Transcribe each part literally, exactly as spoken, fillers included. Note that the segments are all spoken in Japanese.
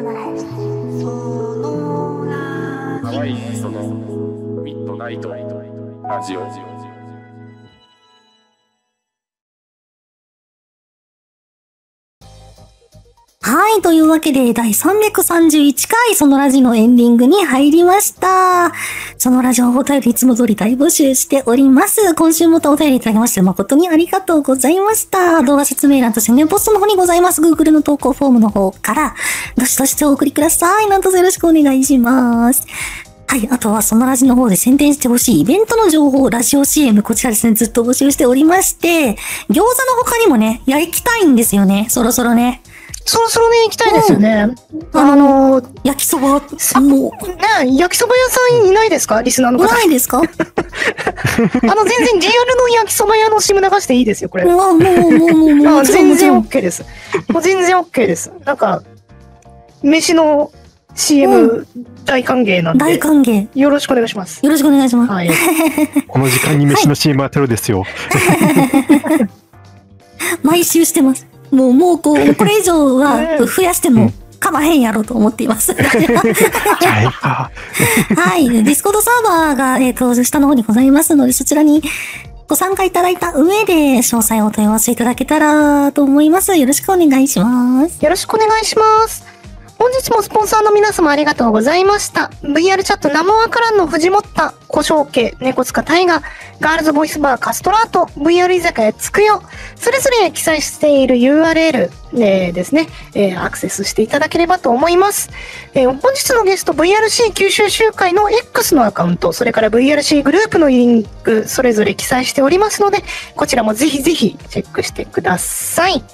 可愛いそのミッドナイトラジオ。 はい。というわけで、だいさんびゃくさんじゅういちかい、そのラジのエンディングに入りました。そのラジオお便りいつも通り大募集しております。今週もお便りいただきまして誠にありがとうございました。動画説明欄と宣伝ポストの方にございます。Google の投稿フォームの方から、どしどしとお送りください。なんとよろしくお願いします。はい。あとは、そのラジの方で宣伝してほしいイベントの情報、ラジオ シーエム、こちらですね、ずっと募集しておりまして、餃子の他にもね、焼きたいんですよね。そろそろね。 そろそろね、行きたいですよね。 うん、あのー、焼きそば、もう。ね焼きそば屋さんいないですかリスナーの方。 いないですかあの、 全然 ジーアール の焼きそば屋の シーエム 流していいですよ、これ。 もう、もう、もう、もう、もう。 全然 OK です。もう全然 OK です。なんか、飯の シーエム 大歓迎なんで。 大歓迎。 よろしくお願いします。 よろしくお願いします。はい。 この時間に飯の シーエム 当てるですよ。 毎週してます。もう、もう、こう、これ以上は増やしても構へんやろうと思っています。はい。ディスコードサーバーが、えっと、下の方にございますので、そちらにご参加いただいた上で、詳細をお問い合わせいただけたらと思います。よろしくお願いします。 よろしくお願いします。本日もスポンサーの皆様ありがとうございました。ブイアール チャットナモアからの藤もった、小正家、猫塚大河、ガールズボイスバーカストラート、ブイアール 居酒屋つくよ、それぞれ記載している ユーアールエル、えー、ですね、えー、アクセスしていただければと思います。えー、本日のゲスト ブイアールシー 九州集会の X のアカウント、それから ブイアールシー グループのリンク、それぞれ記載しておりますので、こちらもぜひぜひチェックしてください。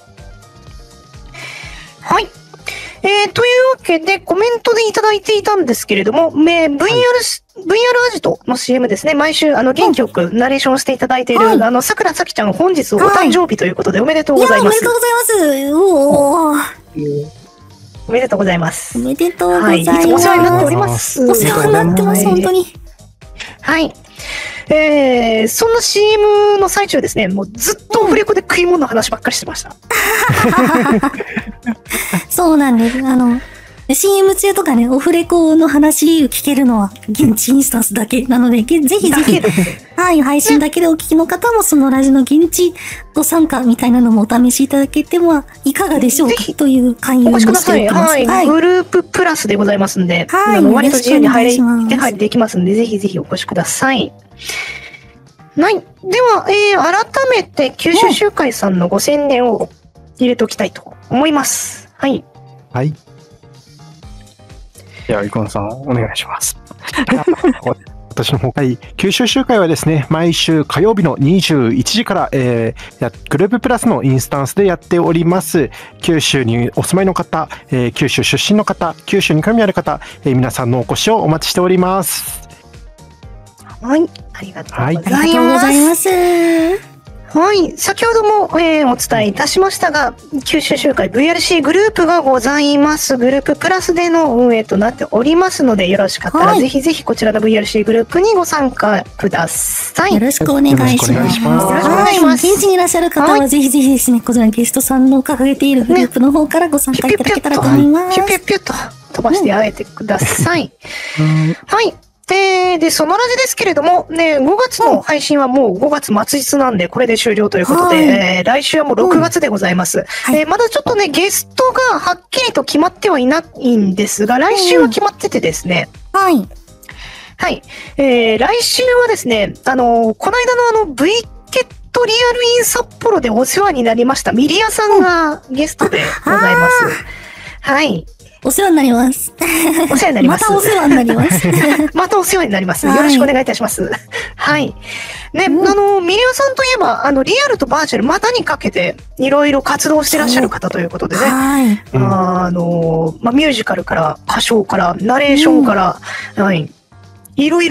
はい。えー、というわけで、コメントでいただいていたんですけれども、えー、ブイアール、はい、ブイアール アジトの シーエム ですね、毎週、あの、元気よくナレーションしていただいている、はい、あの、桜咲ちゃん、本日お誕生日ということで、おめでとうございます。 いや、おめでとうございます。おー。 おめでとうございます。 おめでとうございます。はい、 いつもお世話になっております。 お世話になってます、本当に。 はい。えー、そんな シーエム の最中ですね、もうずっとオフレコで食い物の話ばっかりしてました。 そうなんです。あの、シーエム 中とかね、オフレコの話聞けるのは現地インスタンスだけなので、ぜひぜひ、はい、配信だけでお聞きの方もそのラジの現地ご参加みたいなのもお試しいただけてはいかがでしょうかという勧誘をしております。 はい、グループプラスでございますんで、はい、割と自由に入れ、手配できますんで、ぜひぜひお越しください。はい。では、えー、改めて、九州集会さんのご宣伝を入れておきたいと思います。はい。 はい。では、イコンさん、お願いします。私の方、はい。九州集会はですね、毎週火曜日のにじゅういちじから、えー、やグループプラスのインスタンスでやっております。九州にお住まいの方、えー、九州出身の方、九州に興味ある方、えー、皆さんのお越しをお待ちしております。 はい。ありがとうございます。 ありがとうございます。 はい。先ほども、えー、お伝えいたしましたが、九州集会 ブイアールシー グループがございます。グループプラスでの運営となっておりますので、よろしかったらぜひぜひこちらの ブイアールシー グループにご参加ください。 よろしくお願いします。よろしくお願いします。現地にいらっしゃる方はぜひぜひですね、こちらのゲストさんの掲げているグループの方からご参加いただけたらと思います。 ピュピュピュッと飛ばしてあげてください。はい。で、で、そのラジですけれども、ね、ごがつの配信はもうごがつ末日なんで、これで終了ということで、はい、えー、来週はもうろくがつでございます。うんはい、えー、まだちょっとね、ゲストがはっきりと決まってはいないんですが、来週は決まっててですね。 うん、はい。 はい。えー、来週はですね、あのー、この間のあの、V ケットリアルイン札幌でお世話になりました、ミリアさんがゲストでございます。はい。 お世話になります。 お世話になります。 またお世話になります。 またお世話になります。よろしくお願いいたします。はい。ね、うん、あの、ミリオさんといえば、あの、リアルとバーチャル、またにかけて、いろいろ活動してらっしゃる方ということでね。はい。あの、まあ、ミュージカルから、歌唱から、ナレーションから、うん、はい。いろいろ